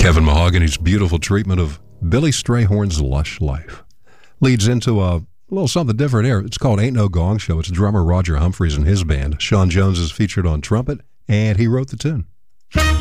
Kevin Mahogany's beautiful treatment of Billy Strayhorn's Lush Life leads into a little something different here. It's called Ain't No Gong Show. It's drummer Roger Humphreys and his band. Sean Jones is featured on trumpet, and he wrote the tune.